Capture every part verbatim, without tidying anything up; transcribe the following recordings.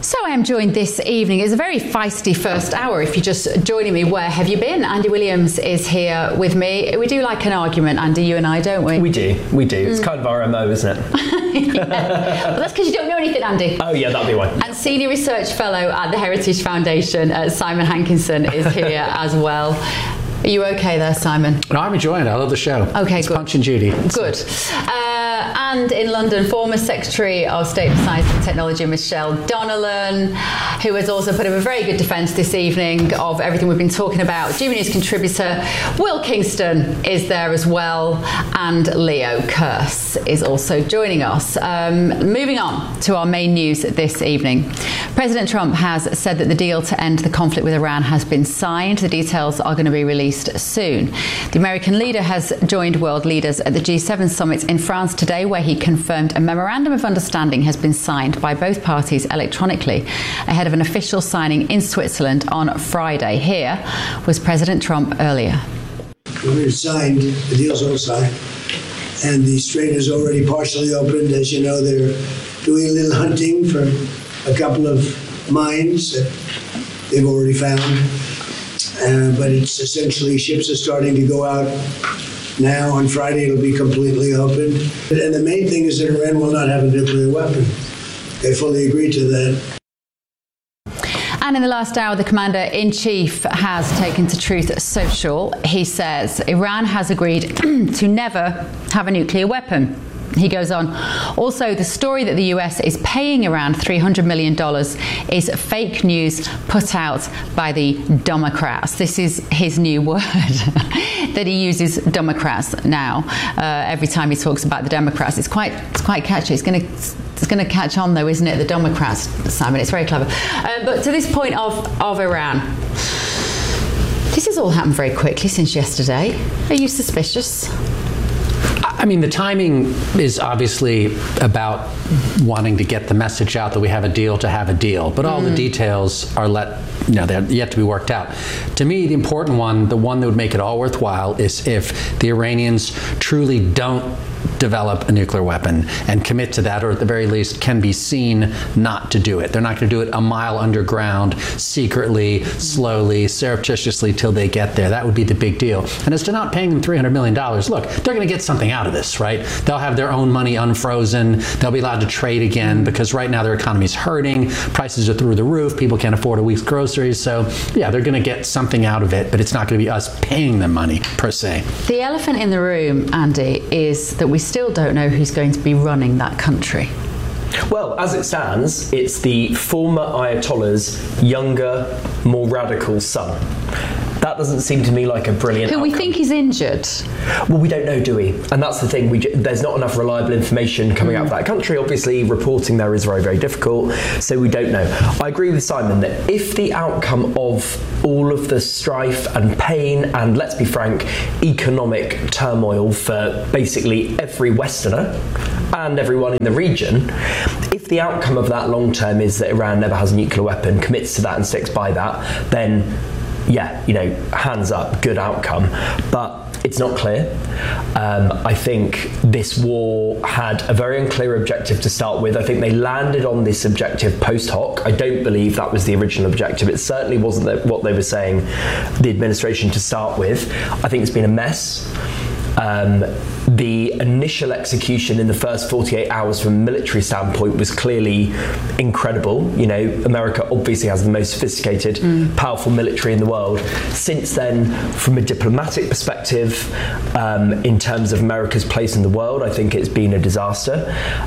So I am joined this evening. It's a very feisty first hour. If you're just joining me, where have you been? Andy Williams is here with me. We do like an argument, Andy, you and I, don't we? We do, we do. It's mm. kind of our M O, isn't it? Yeah. Well, that's because you don't know anything, Andy. Oh yeah, that'll be one. And Senior Research Fellow at the Heritage Foundation, uh, Simon Hankinson, is here as well. Are you okay there, Simon? No, I'm enjoying it. I love the show. Okay, it's good. Punch and Judy. Good. Uh, and in London, former Secretary of State for Science and Technology, Michelle Donnellan, who has also put up a very good defence this evening of everything we've been talking about. G B News contributor Will Kingston is there as well, and Leo Kearse is also joining us. Um, moving on to our main news this evening. President Trump has said that the deal to end the conflict with Iran has been signed. The details are going to be released soon. The American leader has joined world leaders at the G seven summit in France today, where he confirmed a memorandum of understanding has been signed by both parties electronically ahead of an official signing in Switzerland on Friday. Here was President Trump earlier. When it's signed, the deal's all signed, and the strait is already partially opened. As you know, they're doing a little hunting for a couple of mines that they've already found. Uh, but it's essentially, ships are starting to go out now. On Friday, it'll be completely opened. And the main thing is that Iran will not have a nuclear weapon. They fully agree to that. And in the last hour, the Commander-in-Chief has taken to Truth Social. He says Iran has agreed to never have a nuclear weapon. He goes on, also, the story that the U S is paying around three hundred million dollars is fake news put out by the Democrats. This is his new word that he uses, Democrats, now. Uh, every time he talks about the Democrats. It's quite, it's quite catchy. It's going to It's going to catch on, though, isn't it, the Democrats, Simon? It's very clever. Uh, but to this point of, of Iran, this has all happened very quickly since yesterday. Are you suspicious? I mean, the timing is obviously about wanting to get the message out that we have a deal to have a deal, but all mm. the details are let, you know, they're yet to be worked out. To me, the important one, the one that would make it all worthwhile, is if the Iranians truly don't develop a nuclear weapon and commit to that, or at the very least can be seen not to do it. They're not going to do it a mile underground, secretly, slowly, surreptitiously till they get there. That would be the big deal. And as to not paying them three hundred million dollars, look, they're going to get something out of this, right? They'll have their own money unfrozen. They'll be allowed to trade again, because right now their economy's hurting. Prices are through the roof. People can't afford a week's groceries. So yeah, they're going to get something out of it, but it's not going to be us paying them money per se. The elephant in the room, Andy, is that we still don't know who's going to be running that country. Well, as it stands, it's the former Ayatollah's younger, more radical son. That doesn't seem to me like a brilliant Who outcome. we think is injured. Well, we don't know, do we? And that's the thing. We, there's not enough reliable information coming mm. out of that country. Obviously, reporting there is very, very difficult, so we don't know. I agree with Simon that if the outcome of all of the strife and pain and, let's be frank, economic turmoil for basically every Westerner and everyone in the region, if the outcome of that long term is that Iran never has a nuclear weapon, commits to that and sticks by that, then yeah, you know, hands up, good outcome. But it's not clear. Um, I think this war had a very unclear objective to start with. I think they landed on this objective post hoc. I don't believe that was the original objective. It certainly wasn't the, what they were saying, the administration, to start with. I think it's been a mess. Um, the initial execution in the first forty-eight hours from a military standpoint was clearly incredible. You know, America obviously has the most sophisticated, mm. powerful military in the world. Since then, from a diplomatic perspective, um, in terms of America's place in the world, I think it's been a disaster.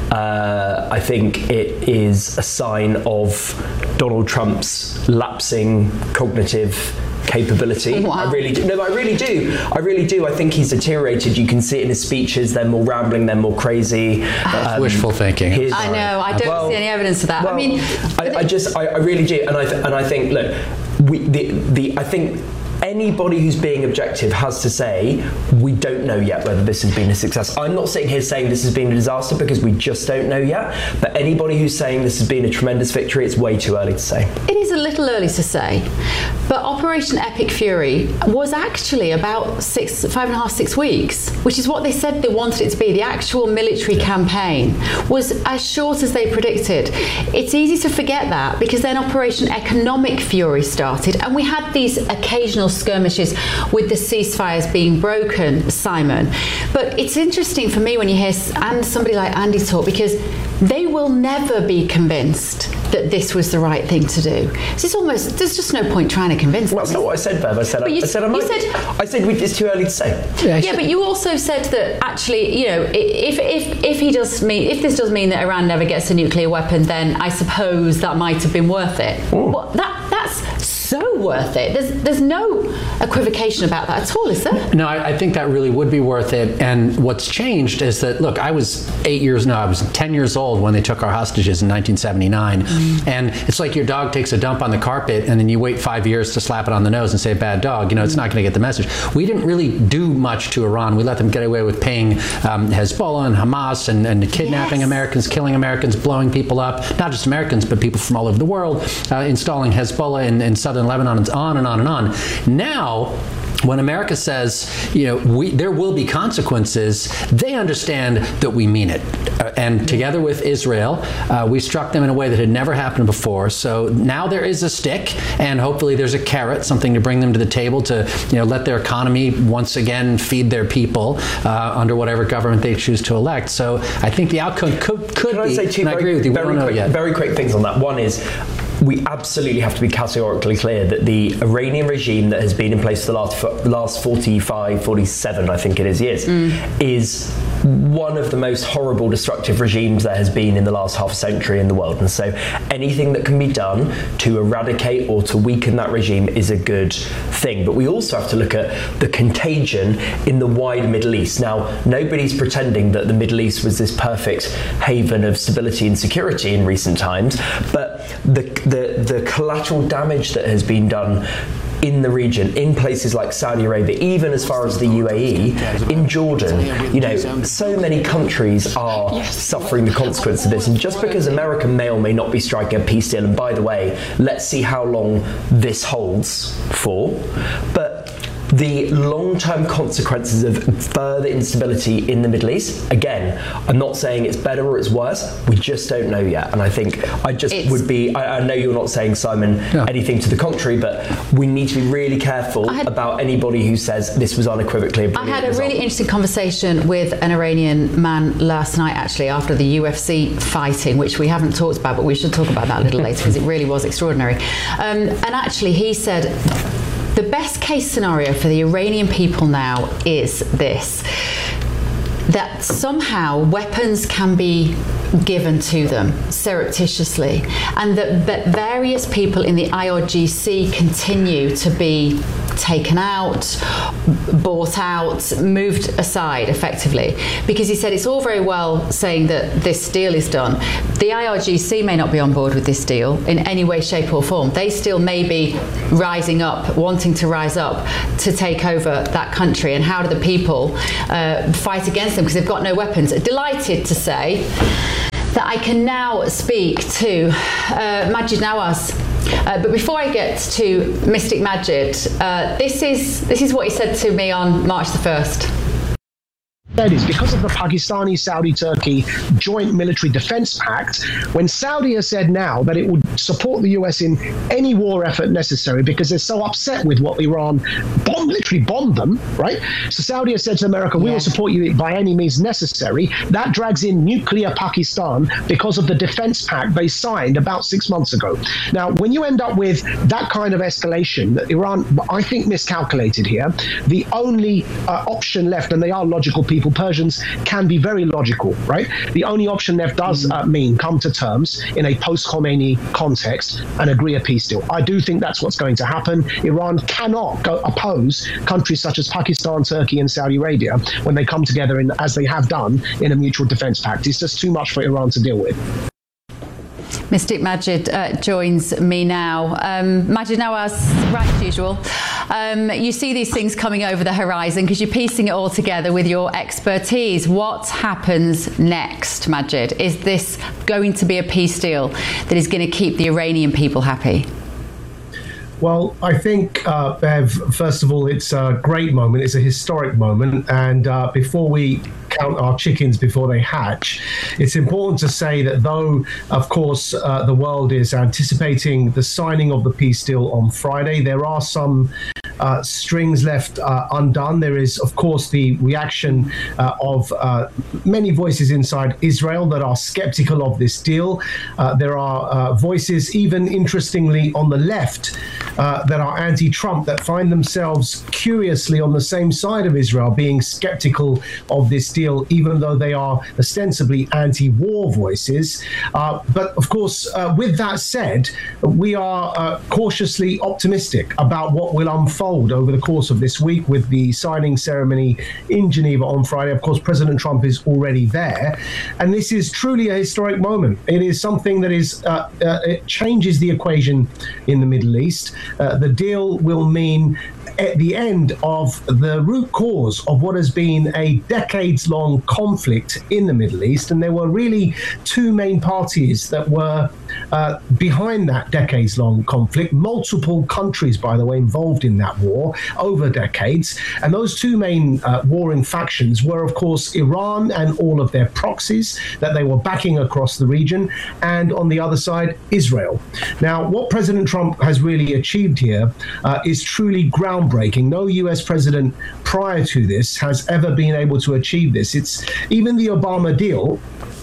Uh, I think it is a sign of Donald Trump's lapsing cognitive capability. Wow. I really do. No, I really do. I really do. I think he's deteriorated. You can see it in his speeches. They're more rambling. They're more crazy. That's um, wishful thinking. His, I know. I don't well, see any evidence of that. Well, I mean, I, I just, I, I really do. And I, th- and I think, look, we, the, the, I think anybody who's being objective has to say, we don't know yet whether this has been a success. I'm not sitting here saying this has been a disaster because we just don't know yet, but anybody who's saying this has been a tremendous victory, it's way too early to say. It is a little early to say, but Operation Epic Fury was actually about six, five and a half, six weeks, which is what they said they wanted it to be. The actual military campaign was as short as they predicted. It's easy to forget that because then Operation Economic Fury started, and we had these occasional skirmishes with the ceasefires being broken, Simon. But it's interesting for me when you hear and somebody like Andy talk, because they will never be convinced that this was the right thing to do. This is almost, there's just no point trying to convince them. Well, that's not what I said, Bev. I said, I, you, I said, I, might, said I said we, it's too early to say. Yeah, yeah, but you also said that actually, you know, if if if he does mean, if this does mean that Iran never gets a nuclear weapon, then I suppose that might have been worth it. Well, that that's so worth it. There's there's no equivocation about that at all, is there? No, I, I think that really would be worth it. And what's changed is that, look, I was eight years, no, I was ten years old when they took our hostages in nineteen seventy-nine. Mm. And it's like your dog takes a dump on the carpet and then you wait five years to slap it on the nose and say, bad dog. You know, it's mm. not going to get the message. We didn't really do much to Iran. We let them get away with paying um, Hezbollah and Hamas and, and kidnapping yes. Americans, killing Americans, blowing people up, not just Americans, but people from all over the world, uh, installing Hezbollah in, in southern Lebanon, and on and on and on. Now, when America says, you know, we, there will be consequences, they understand that we mean it. Uh, and together with Israel, uh, we struck them in a way that had never happened before. So now there is a stick, and hopefully there's a carrot, something to bring them to the table to, you know, let their economy once again feed their people uh, under whatever government they choose to elect. So I think the outcome could, could Can be, I say two and I agree with you, we don't know quick, yet. Very quick things on that. One is, we absolutely have to be categorically clear that the Iranian regime that has been in place for the last, last forty-five, forty-seven, I think it is, years, mm. is one of the most horrible, destructive regimes there has been in the last half a century in the world. And so anything that can be done to eradicate or to weaken that regime is a good thing. But we also have to look at the contagion in the wider Middle East. Now, nobody's pretending that the Middle East was this perfect haven of stability and security in recent times, but the the, the collateral damage that has been done in the region, in places like Saudi Arabia, even as far as the U A E, in Jordan, you know, so many countries are suffering the consequence of this. And just because America may or may not be striking a peace deal, and by the way, let's see how long this holds for, but the long-term consequences of further instability in the Middle East, again, I'm not saying it's better or it's worse, we just don't know yet. And I think I just it's, would be, I, I know you're not saying, Simon, yeah. anything to the contrary, but we need to be really careful had, about anybody who says this was unequivocally a brilliant I had a result. really interesting conversation with an Iranian man last night, actually, after the U F C fighting, which we haven't talked about, but we should talk about that a little later because it really was extraordinary. Um, and actually, he said, the best case scenario for the Iranian people now is this, that somehow weapons can be given to them surreptitiously, and that, that various people in the I R G C continue to be taken out, bought out, moved aside effectively. Because he said it's all very well saying that this deal is done. The I R G C may not be on board with this deal in any way, shape or form. They still may be rising up, wanting to rise up to take over that country. And how do the people uh, fight against them because they've got no weapons? Delighted to say that I can now speak to uh, Majid Nawaz. Uh, but before I get to Mystic Majid, uh, this is this is what he said to me on March the first. That is because of the Pakistani, Saudi, Turkey joint military defense pact. When Saudi has said now that it would support the U S in any war effort necessary because they're so upset with what Iran bomb, literally bombed them, right? So Saudi has said to America, we yeah. will support you by any means necessary. That drags in nuclear Pakistan because of the defense pact they signed about six months ago. Now, when you end up with that kind of escalation, that Iran, I think, miscalculated here, the only uh, option left, and they are logical people, Persians can be very logical, right? The only option left does uh, mean come to terms in a post-Khomeini context and agree a peace deal. I do think that's what's going to happen. Iran cannot go oppose countries such as Pakistan, Turkey, and Saudi Arabia when they come together, in, as they have done, in a mutual defense pact. It's just too much for Iran to deal with. Mystic Majid uh, joins me now. Um, Majid Nawaz, right as usual. Um, you see these things coming over the horizon because you're piecing it all together with your expertise. What happens next, Majid? Is this going to be a peace deal that is going to keep the Iranian people happy? Well, I think, uh, Bev, first of all, it's a great moment. It's a historic moment. And uh, before we count our chickens before they hatch, it's important to say that though, of course, uh, the world is anticipating the signing of the peace deal on Friday, there are some uh, strings left uh, undone. There is, of course, the reaction uh, of uh, many voices inside Israel that are skeptical of this deal. Uh, there are uh, voices, even interestingly, on the left uh, that are anti-Trump, that find themselves curiously on the same side of Israel, being skeptical of this deal, even though they are ostensibly anti-war voices. Uh, but of course, uh, with that said, we are uh, cautiously optimistic about what will unfold over the course of this week with the signing ceremony in Geneva on Friday. Of course, President Trump is already there, and this is truly a historic moment. It is something that is uh, uh, it changes the equation in the Middle East. Uh, the deal will mean at the end of the root cause of what has been a decades-long conflict in the Middle East. And there were really two main parties that were uh, behind that decades-long conflict. Multiple countries, by the way, involved in that war over decades. And those two main uh, warring factions were, of course, Iran and all of their proxies that they were backing across the region, and on the other side, Israel. Now, what President Trump has really achieved here uh, is truly ground breaking. No U S president prior to this has ever been able to achieve this. It's even the Obama deal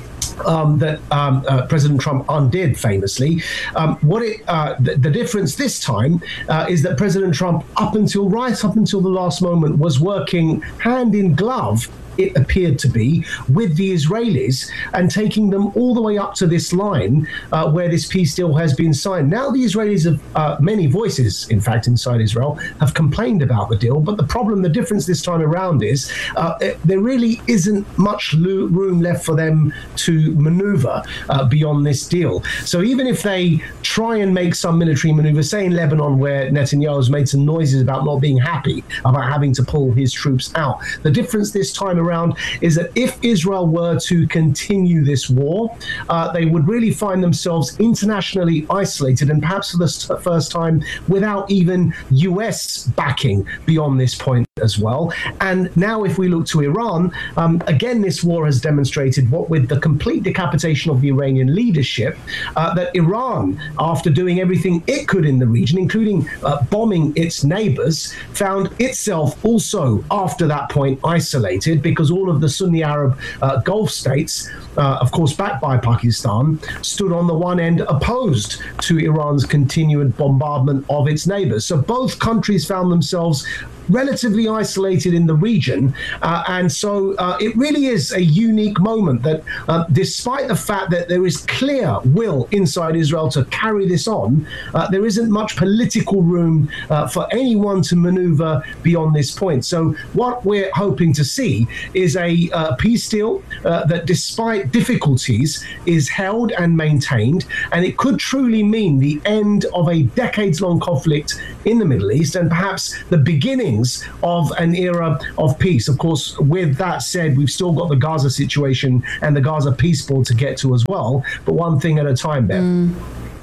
Um, that um, uh, President Trump undid famously. Um, what it, uh, the, the difference this time uh, is that President Trump, up until right up until the last moment, was working hand in glove, it appeared to be, with the Israelis and taking them all the way up to this line uh, where this peace deal has been signed. Now the Israelis have, uh, many voices, in fact, inside Israel, have complained about the deal. But the problem, the difference this time around is uh, it, there really isn't much lo- room left for them to maneuver uh, beyond this deal. So even if they try and make some military maneuver, say in Lebanon, where Netanyahu's made some noises about not being happy about having to pull his troops out, the difference this time around is that if Israel were to continue this war, uh, they would really find themselves internationally isolated, and perhaps for the first time without even U S backing beyond this point as well. And now if we look to Iran, um, again, this war has demonstrated, what with the complete decapitation of the Iranian leadership, uh, that Iran, after doing everything it could in the region, including uh, bombing its neighbors, found itself also after that point isolated, because all of the Sunni Arab uh, Gulf states, uh, of course backed by Pakistan, stood on the one end opposed to Iran's continued bombardment of its neighbors. So both countries found themselves relatively isolated in the region, uh, and so uh, it really is a unique moment that uh, despite the fact that there is clear will inside Israel to carry this on, uh, there isn't much political room uh, for anyone to maneuver beyond this point. So what we're hoping to see is a uh, peace deal uh, that, despite difficulties, is held and maintained, and it could truly mean the end of a decades-long conflict in the Middle East, and perhaps the beginning of an era of peace. Of course, with that said, we've still got the Gaza situation and the Gaza peace board to get to as well, but one thing at a time, Ben. Mm.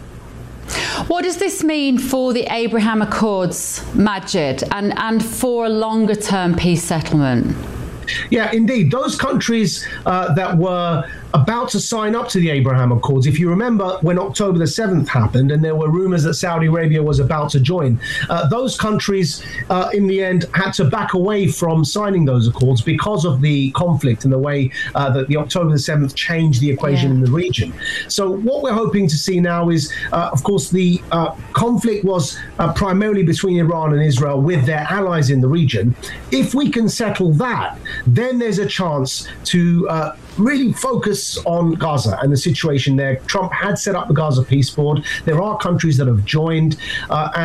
What does this mean for the Abraham Accords, Majid, and, and for a longer-term peace settlement? Yeah, indeed. Those countries uh, that were about to sign up to the Abraham Accords, if you remember when October the seventh happened and there were rumors that Saudi Arabia was about to join, uh, those countries uh, in the end had to back away from signing those accords because of the conflict and the way uh, that the October the seventh changed the equation yeah. in the region. So what we're hoping to see now is, uh, of course, the uh, conflict was uh, primarily between Iran and Israel with their allies in the region. If we can settle that, then there's a chance to uh, really focus on Gaza and the situation there. Trump had set up the Gaza Peace Board. There are countries that have joined, uh, and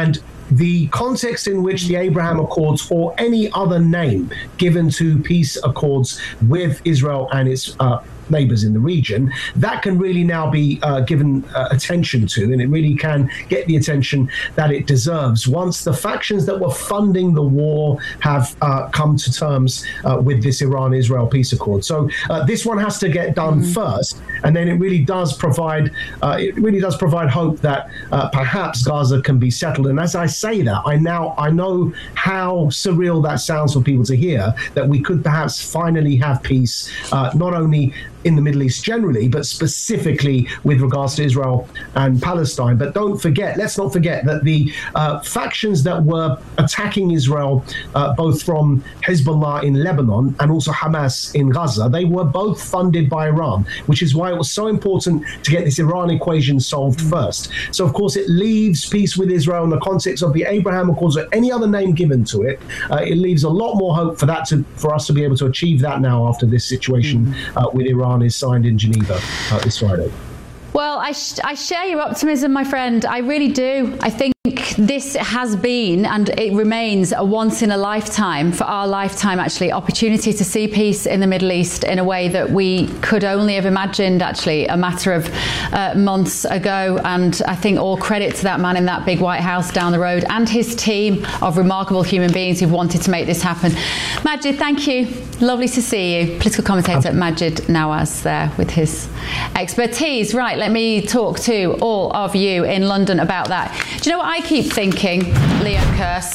the context in which the Abraham Accords or any other name given to peace accords with Israel and its uh, neighbors in the region, that can really now be uh, given uh, attention to, and it really can get the attention that it deserves once the factions that were funding the war have uh, come to terms uh, with this Iran-Israel peace accord. So uh, this one has to get done mm-hmm. first, and then it really does provide uh, it really does provide hope that uh, perhaps Gaza can be settled. And as I say that, I now I know how surreal that sounds for people to hear, that we could perhaps finally have peace, uh, not only in the Middle East generally, but specifically with regards to Israel and Palestine. But don't forget, let's not forget that the uh, factions that were attacking Israel, uh, both from Hezbollah in Lebanon and also Hamas in Gaza, they were both funded by Iran, which is why it was so important to get this Iran equation solved first. So, of course, it leaves peace with Israel in the context of the Abraham Accords or any other name given to it. Uh, it leaves a lot more hope for that to, for us to be able to achieve that now after this situation uh, with Iran is signed in Geneva uh, this Friday. Well, I, sh- I share your optimism, my friend. I really do. I think this has been, and it remains, a once in a lifetime, for our lifetime actually, opportunity to see peace in the Middle East in a way that we could only have imagined actually a matter of uh, months ago. And I think all credit to that man in that big White House down the road and his team of remarkable human beings who've wanted to make this happen. Majid, thank you. Lovely to see you. Political commentator Majid Nawaz there with his expertise. Right, let me talk to all of you in London about that. Do you know what I keep thinking, Leo Kearse?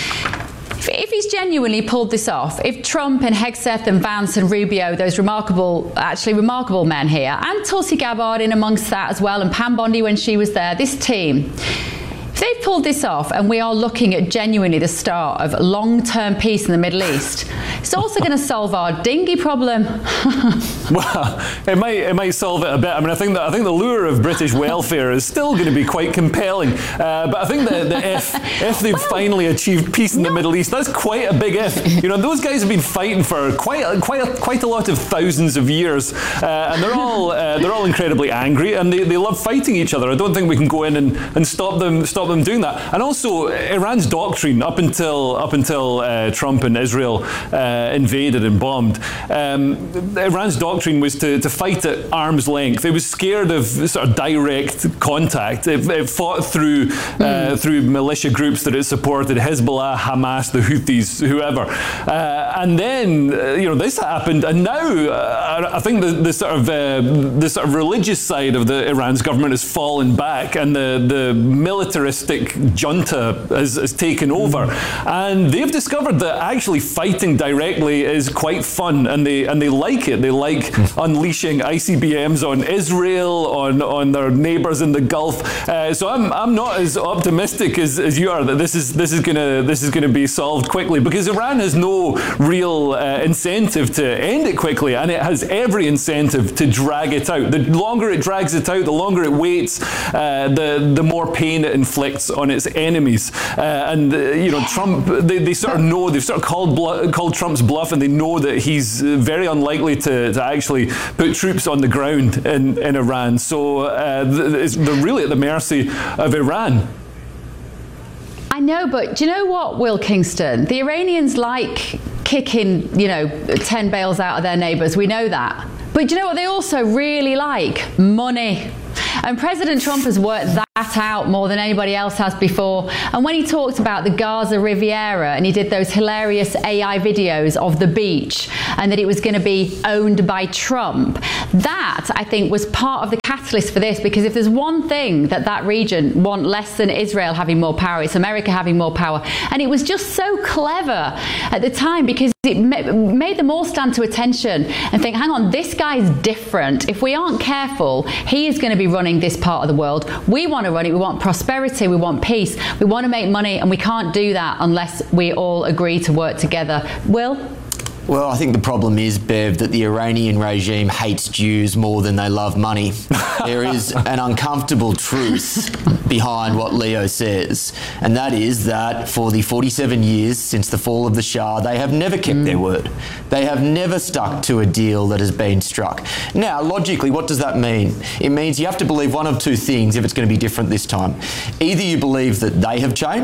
If, if he's genuinely pulled this off, if Trump and Hegseth and Vance and Rubio, those remarkable, actually remarkable men here, and Tulsi Gabbard in amongst that as well, and Pam Bondi when she was there, this team, if they've pulled this off and we are looking at genuinely the start of long-term peace in the Middle East, it's also going to solve our dinghy problem. Well, it might it might solve it a bit. I mean, I think that I think the lure of British welfare is still going to be quite compelling. Uh, but I think that, that if if they've well, finally achieved peace in no. the Middle East, that's quite a big if. You know, those guys have been fighting for quite a, quite a, quite a lot of thousands of years, uh, and they're all uh, they're all incredibly angry, and they, they love fighting each other. I don't think we can go in and, and stop them stop them doing that. And also, Iran's doctrine up until up until uh, Trump and Israel uh, invaded and bombed, um, Iran's doctrine was to, to fight at arm's length. It was scared of sort of direct contact. It, it fought through mm. uh, through militia groups that it supported: Hezbollah, Hamas, the Houthis, whoever. Uh, and then uh, you know this happened, and now uh, I think the, the sort of uh, the sort of religious side of the Iran's government has fallen back, and the the militaristic junta has, has taken over, and they've discovered that actually fighting directly is quite fun, and they and they like it. They like unleashing I C B Ms on Israel, on on their neighbours in the Gulf. Uh, so I'm I'm not as optimistic as, as you are that this is this is gonna this is gonna be solved quickly, because Iran has no real uh, incentive to end it quickly, and it has every incentive to drag it out. The longer it drags it out, the longer it waits, uh, the the more pain it inflicts on its enemies. Uh, and uh, you know, Trump, they, they sort of know, they've sort of called blu- called Trump's bluff, and they know that he's very unlikely to, to actually put troops on the ground in, in Iran. So uh, th- they're really at the mercy of Iran. I know, but do you know what, Will Kingston? The Iranians like kicking, you know, ten bales out of their neighbours. We know that. But do you know what they also really like? Money. And President Trump has worked that out more than anybody else has before. And when he talked about the Gaza Riviera and he did those hilarious A I videos of the beach and that it was going to be owned by Trump, that, I think, was part of the catalyst for this, because if there's one thing that that region want less than Israel having more power, it's America having more power. And it was just so clever at the time, because it made them all stand to attention and think, hang on, this guy's different. If we aren't careful, he is going to be running this part of the world. We want to run it. We want prosperity. We want peace. We want to make money, and we can't do that unless we all agree to work together. Will? Well, I think the problem is, Bev, that the Iranian regime hates Jews more than they love money. There is an uncomfortable truth behind what Leo says, and that is that for the forty-seven years since the fall of the Shah, they have never kept mm. their word. They have never stuck to a deal that has been struck. Now, logically, what does that mean? It means you have to believe one of two things if it's going to be different this time. Either you believe that they have changed,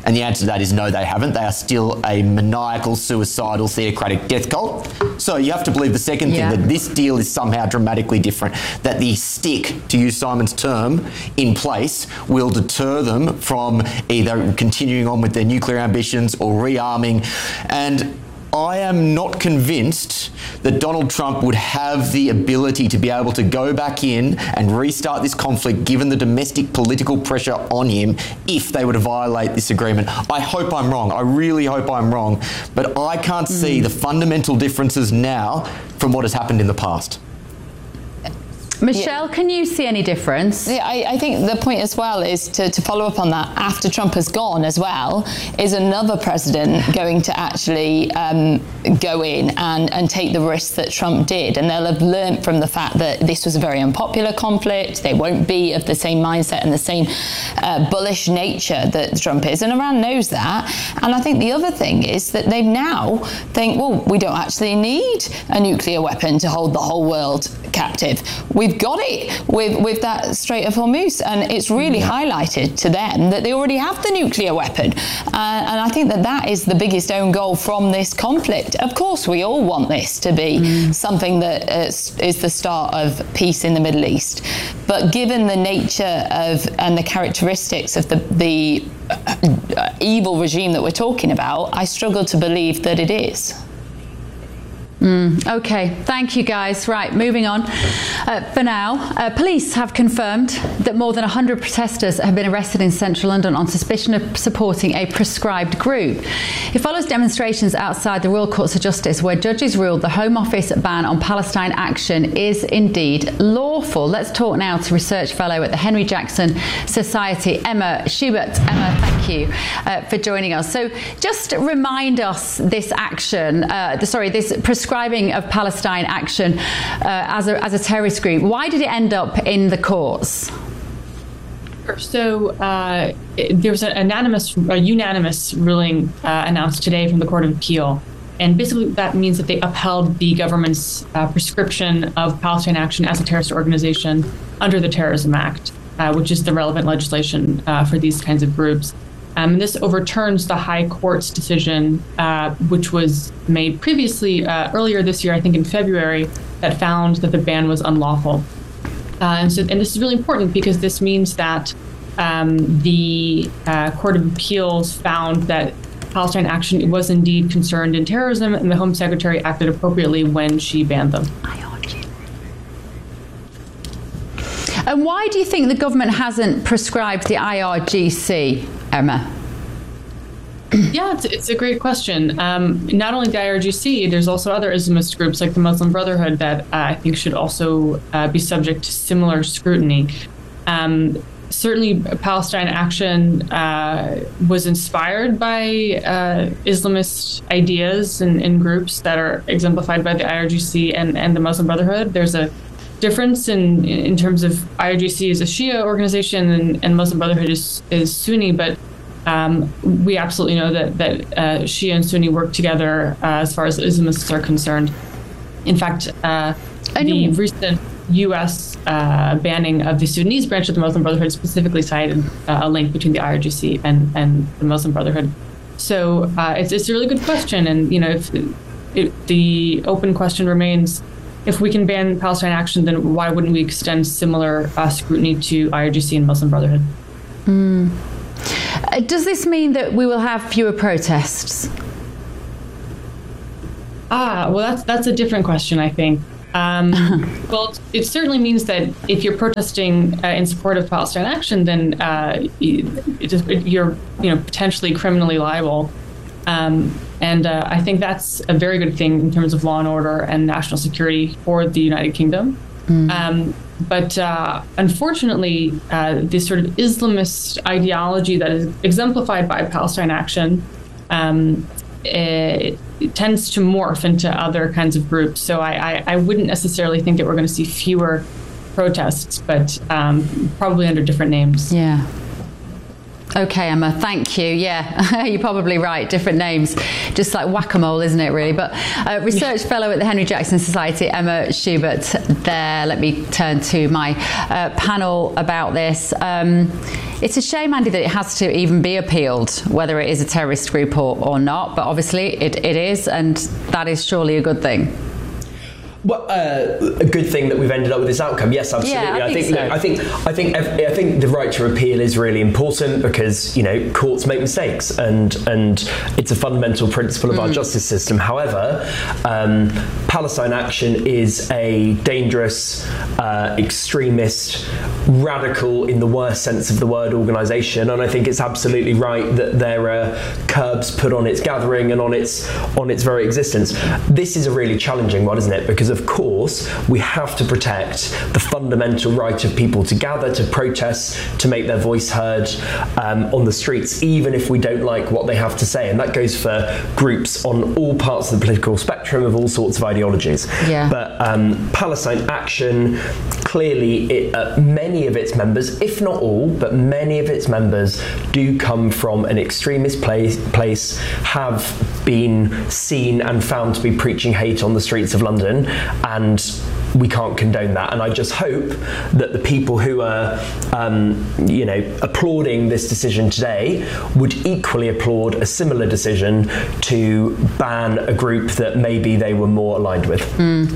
And the answer to that is no, they haven't. They are still a maniacal, suicidal, theocratic death cult. So you have to believe the second Yeah. thing, that this deal is somehow dramatically different, that the stick, to use Simon's term, in place will deter them from either continuing on with their nuclear ambitions or rearming. And I am not convinced that Donald Trump would have the ability to be able to go back in and restart this conflict given the domestic political pressure on him if they were to violate this agreement. I hope I'm wrong. I really hope I'm wrong. But I can't mm. see the fundamental differences now from what has happened in the past. Michelle, yeah. can you see any difference? Yeah, I, I think the point as well is to, to follow up on that. After Trump has gone as well, is another president going to actually um, go in and, and take the risks that Trump did? And they'll have learnt from the fact that this was a very unpopular conflict. They won't be of the same mindset and the same uh, bullish nature that Trump is. And Iran knows that. And I think the other thing is that they now think, well, we don't actually need a nuclear weapon to hold the whole world captive. We've got it with, with that Strait of Hormuz, and it's really yeah. highlighted to them that they already have the nuclear weapon. Uh, and I think that that is the biggest own goal from this conflict. Of course, we all want this to be mm. something that is, is the start of peace in the Middle East. But given the nature of and the characteristics of the, the uh, evil regime that we're talking about, I struggle to believe that it is. Mm, okay, thank you guys. Right, moving on. Uh, for now, uh, police have confirmed that more than one hundred protesters have been arrested in central London on suspicion of supporting a proscribed group. It follows demonstrations outside the Royal Courts of Justice where judges ruled the Home Office ban on Palestine action is indeed lawful. Let's talk now to research fellow at the Henry Jackson Society, Emma Schubert. Emma, thank you uh, for joining us. So just remind us this action, uh, the, sorry, this proscribed Prescribing of Palestine action uh, as, a, as a terrorist group. Why did it end up in the courts? So uh, it, there was an unanimous, a unanimous ruling uh, announced today from the Court of Appeal. And basically that means that they upheld the government's uh, prescription of Palestine action as a terrorist organization under the Terrorism Act, uh, which is the relevant legislation uh, for these kinds of groups. Um, and this overturns the High Court's decision, uh, which was made previously uh, earlier this year, I think in February, that found that the ban was unlawful. Uh, and so, and this is really important because this means that um, the uh, Court of Appeals found that Palestine action was indeed concerned in terrorism, and the Home Secretary acted appropriately when she banned them. And why do you think the government hasn't prescribed the I R G C, Emma? Yeah, it's, it's a great question. Um, not only the I R G C, there's also other Islamist groups like the Muslim Brotherhood that uh, I think should also uh, be subject to similar scrutiny. Um, certainly, Palestine Action uh, was inspired by uh, Islamist ideas and, and groups that are exemplified by the I R G C and, and the Muslim Brotherhood. There's a difference in in terms of I R G C is a Shia organization and, and Muslim Brotherhood is, is Sunni, but um, we absolutely know that, that uh, Shia and Sunni work together uh, as far as Islamists are concerned. In fact, uh, the recent U S uh, banning of the Sudanese branch of the Muslim Brotherhood specifically cited uh, a link between the I R G C and, and the Muslim Brotherhood. So uh, it's, it's a really good question. And, you know, if it, the open question remains, if we can ban Palestine action, then why wouldn't we extend similar uh, scrutiny to I R G C and Muslim Brotherhood? Mm. Uh, does this mean that we will have fewer protests? Ah, well, that's that's a different question, I think. Um, well, it certainly means that if you're protesting uh, in support of Palestine action, then uh, it, it, you're you know potentially criminally liable. Um, and uh, I think that's a very good thing in terms of law and order and national security for the United Kingdom. Mm. Um, but uh, unfortunately, uh, this sort of Islamist ideology that is exemplified by Palestine Action um, it, it tends to morph into other kinds of groups. So I, I, I wouldn't necessarily think that we're going to see fewer protests, but um, probably under different names. Yeah. Okay, Emma, thank you. Yeah, you're probably right. Different names, just like whack-a-mole, isn't it, really? But uh, research fellow at the Henry Jackson Society, Emma Schubert, there. Let me turn to my uh, panel about this. Um, It's a shame, Andy, that it has to even be appealed, whether it is a terrorist group or, or not. But obviously, it, it is, and that is surely a good thing. Well, uh, a good thing that we've ended up with this outcome. Yes, absolutely. Yeah, I, I think. think so. Look, I think. I think. I think the right to appeal is really important because you know courts make mistakes, and and it's a fundamental principle of mm. our justice system. However, um, Palestine Action is a dangerous, uh, extremist, radical, in the worst sense of the word, organisation, and I think it's absolutely right that there are curbs put on its gathering and on its on its very existence. This is a really challenging one, isn't it? Because of course, we have to protect the fundamental right of people to gather, to protest, to make their voice heard um, on the streets, even if we don't like what they have to say. And that goes for groups on all parts of the political spectrum of all sorts of ideologies. Yeah. But um, Palestine Action, clearly, it, uh, many of its members, if not all, but many of its members do come from an extremist place, place have been seen and found to be preaching hate on the streets of London. And we can't condone that. And I just hope that the people who are, um, you know, applauding this decision today would equally applaud a similar decision to ban a group that maybe they were more aligned with. Mm.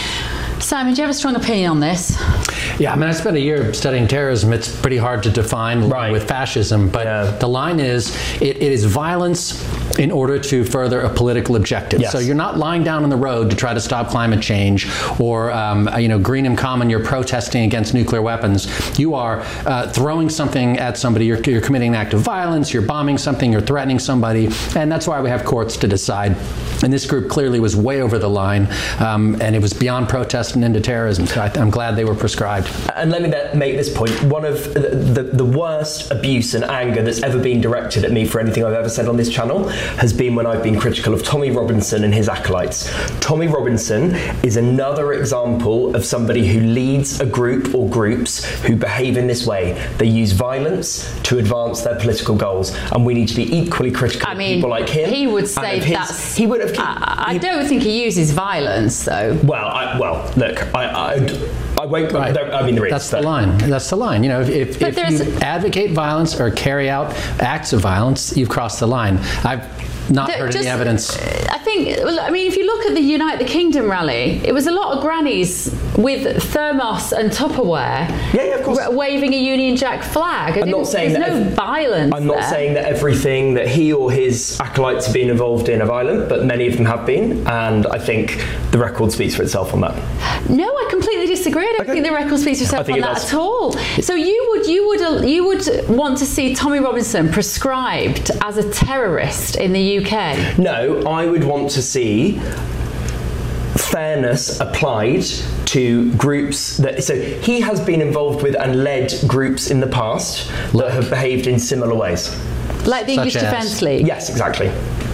Simon, do you have a strong opinion on this? Yeah, I mean, I spent a year studying terrorism. It's pretty hard to define right. with fascism, but yeah. the line is, it, it is violence in order to further a political objective. Yes. So you're not lying down on the road to try to stop climate change, or um, you know, Greenham Common, you're protesting against nuclear weapons. You are uh, throwing something at somebody. You're, you're committing an act of violence. You're bombing something. You're threatening somebody, and that's why we have courts to decide. And this group clearly was way over the line, um, and it was beyond protest and into terrorism. So I, I'm glad they were prescribed. And let me make this point. One of the, the, the worst abuse and anger that's ever been directed at me for anything I've ever said on this channel has been when I've been critical of Tommy Robinson and his acolytes. Tommy Robinson is another example of somebody who leads a group or groups who behave in this way. They use violence to advance their political goals, and we need to be equally critical I of mean, people like him. He would say his, that's... He would have... I, I he, don't think he uses violence, though. Well, I, well, look, I... I I won't. Right. I mean, there is. That's the line. That's the line. You know, if, if, if you advocate violence or carry out acts of violence, you've crossed the line. I've not The- heard just- any evidence. I think, well, I mean, if you look at the Unite the Kingdom rally, it was a lot of grannies with thermos and Tupperware Yeah, yeah, of course. ra- waving a Union Jack flag. I'm not saying There's that no ev- violence I'm not there. saying that everything that he or his acolytes have been involved in are violent, but many of them have been, and I think the record speaks for itself on that. No, I completely disagree. I don't Okay. think the record speaks for I itself think on it that does. at all. So you would, you would, you would want to see Tommy Robinson prescribed as a terrorist in the U K? No, I would want to see fairness applied to groups that, so he has been involved with and led groups in the past that have behaved in similar ways. Like the English Such as? Defence League? Yes, exactly.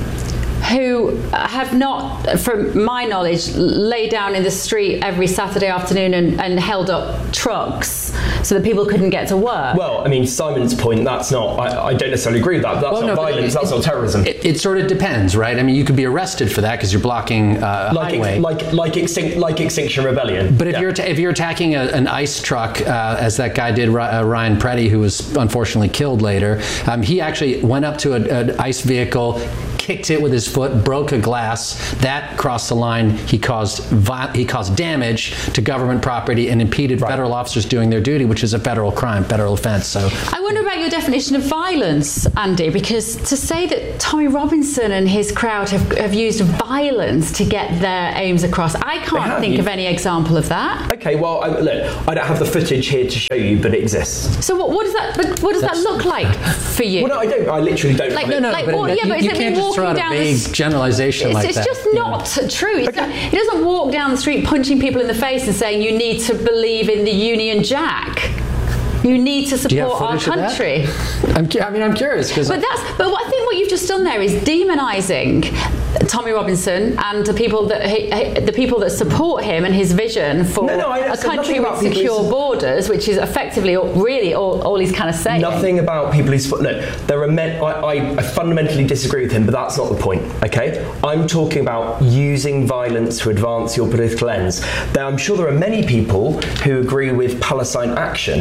Who have not, from my knowledge, lay down in the street every Saturday afternoon and, and held up trucks so that people couldn't get to work. Well, I mean, Simon's point, that's not, I, I don't necessarily agree with that, but that's Well, not no, but violence, it- that's not terrorism. It, it sort of depends, right? I mean, you could be arrested for that because you're blocking uh, a like, highway. ex- like, like, extinct, like Extinction Rebellion. But if Yeah. you're ta- if you're attacking a, an ice truck, uh, as that guy did, Ry- uh, Ryan Pretty, who was unfortunately killed later, um, he actually went up to a- an ice vehicle, kicked it with his foot, broke a glass. That crossed the line. He caused vi- he caused damage to government property and impeded federal officers doing their duty, which is a federal crime, federal offense. So I wonder about your definition of violence, Andy, because to say that Tommy Robinson and his crowd have, have used violence to get their aims across, I can't have, think you- of any example of that. Okay, well, I, look, I don't have the footage here to show you, but it exists. So what, what does that but what does that look like for you? Well, no, I don't. I literally don't. Like- have it. no, like, but well, it- yeah, you, but you is it can't me just throw out walking a down the vague s- generalization It's, like it's that. just you know. not true. It's not, he doesn't walk down the street punching people in the face and saying you need to believe in the Union Jack. You need to Do you have support our footage of that? country. I'm, cu- I mean, I'm curious because But that's but what I think what you've just done there is demonising Tommy Robinson and the people that he, the people that support him and his vision for No, no, I- I a said country nothing about with people who secure su- borders, which is effectively all, really all, all he's kind of saying. Nothing about people who support. Look, there are men. I, I, I fundamentally disagree with him, but that's not the point. Okay, I'm talking about using violence to advance your political ends. Now, I'm sure there are many people who agree with Palestine Action, right?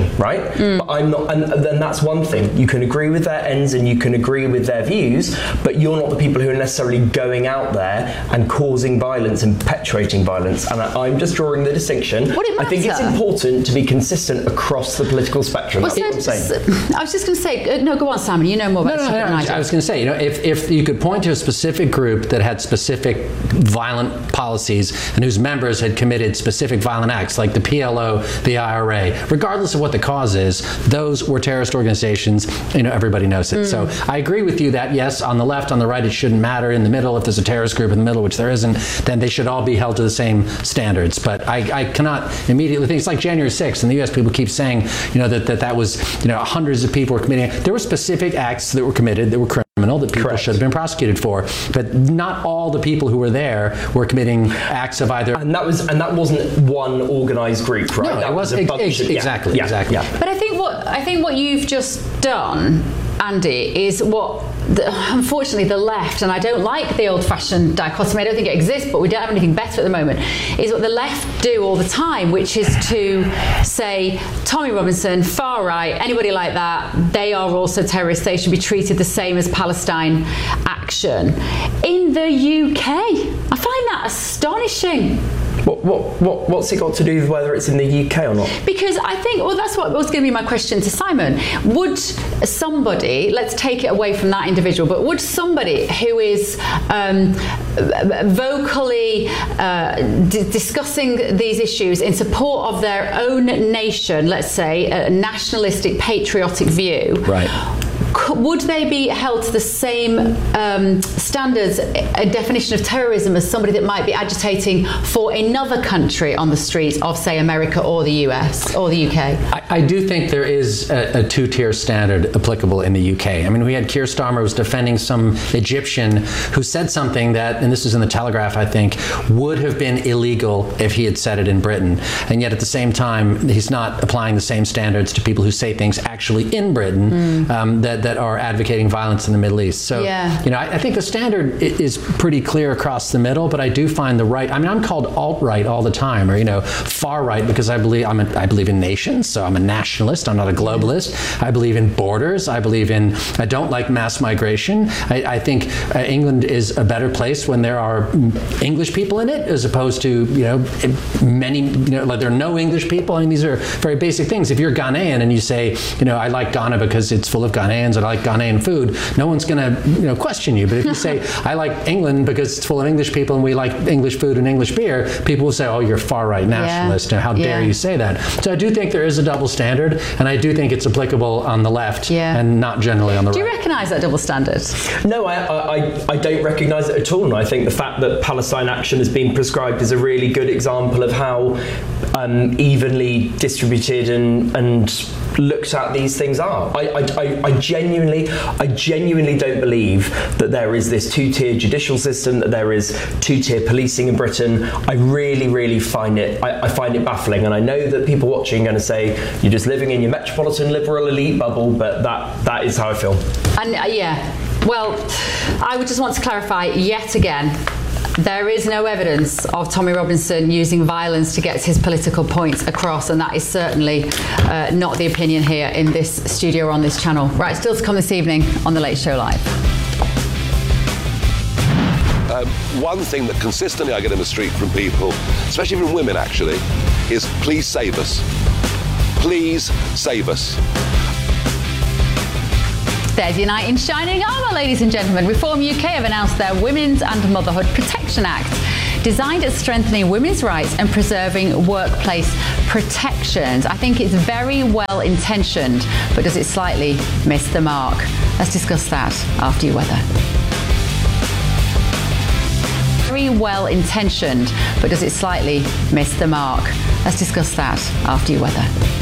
Mm. But I'm not, and then that's one thing. You can agree with their ends and you can agree with their views, but you're not the people who are necessarily going out there and causing violence and perpetuating violence. And I, I'm just drawing the distinction. Would it matter? I think it's important to be consistent across the political spectrum. Well, That's what I'm saying. I was just going to say, uh, no, go on, Simon. You know more about No, this no, than no, I do. I was going to say, you know, if, if you could point to a specific group that had specific violent policies and whose members had committed specific violent acts, like the P L O, the I R A, regardless of what the cause is, those were terrorist organizations. You know, everybody knows it. Mm. So I agree with you that, yes, on the left, on the right, it shouldn't matter. In the middle, if there's a terrorist group in the middle, which there isn't, then they should all be held to the same standards. But I, I cannot immediately think, it's like January sixth in the U S, people keep saying, you know, that that, that was, you know, hundreds of people were committing. There were specific acts that were committed that were criminal that people Correct. should have been prosecuted for, but not all the people who were there were committing acts of either. And that was, and that wasn't one organised group, right? No, that it was, a ex- bunch ex- of, yeah, exactly, yeah, exactly. Yeah. But I think what I think what you've just done, Andy, is what the, unfortunately the left, and I don't like the old-fashioned dichotomy, I don't think it exists, but we don't have anything better at the moment, is what the left do all the time, which is to say Tommy Robinson, far right, anybody like that, they are also terrorists, they should be treated the same as Palestine Action. In the U K, I find that astonishing. What, what, what, what's it got to do with whether it's in the U K or not? Because I think, well, that's what was going to be my question to Simon. Would somebody, let's take it away from that individual, but would somebody who is um, vocally uh, d- discussing these issues in support of their own nation, let's say, a nationalistic, patriotic view, Right. would they be held to the same um, standards, a definition of terrorism, as somebody that might be agitating for another country on the streets of, say, America or the U S or the U K? I, I do think there is a, a two-tier standard applicable in the U K. I mean, we had Keir Starmer was defending some Egyptian who said something that, and this is in the Telegraph, I think, would have been illegal if he had said it in Britain. And yet at the same time, he's not applying the same standards to people who say things actually in Britain mm. um, that, that are advocating violence in the Middle East. So, yeah. you know, I, I think the standard is pretty clear across the middle, but I do find the right, I mean, I'm called alt-right all the time, or, you know, far-right, because I believe I'm a, I believe in nations, so I'm a nationalist, I'm not a globalist. I believe in borders, I believe in, I don't like mass migration. I, I think uh, England is a better place when there are English people in it, as opposed to, you know, many, you know, like there are no English people. I mean, these are very basic things. If you're Ghanaian and you say, you know, I like Ghana because it's full of Ghanaians, and I like Ghanaian food, no one's going to, you know, question you. But if you say, I like England because it's full of English people and we like English food and English beer, people will say, oh, you're far-right nationalist. Yeah. How dare yeah. you say that? So I do think there is a double standard, and I do think it's applicable on the left yeah. and not generally on the do right. Do you recognise that double standard? No, I, I, I don't recognise it at all. And I think the fact that Palestine Action has been prescribed is a really good example of how um, evenly distributed and, and looked at these things are. I, I, I genuinely, I genuinely don't believe that there is this two-tier judicial system, that there is two-tier policing in Britain. I really, really find it, I, I find it baffling. And I know that people watching are going to say, you're just living in your metropolitan liberal elite bubble, but that, that is how I feel. And uh, yeah, well, I would just want to clarify yet again, there is no evidence of Tommy Robinson using violence to get his political points across, and that is certainly uh, not the opinion here in this studio or on this channel. Right, still to come this evening on The Late Show Live. Um, one thing that consistently I get in the street from people, especially from women actually, is please save us. Please save us. There's your knight in shining armour, ladies and gentlemen. Reform U K have announced their Women's and Motherhood Protection Act, designed at strengthening women's rights and preserving workplace protections. I think it's very well intentioned, but does it slightly miss the mark? Let's discuss that after your weather. Very well intentioned, but does it slightly miss the mark? Let's discuss that after your weather.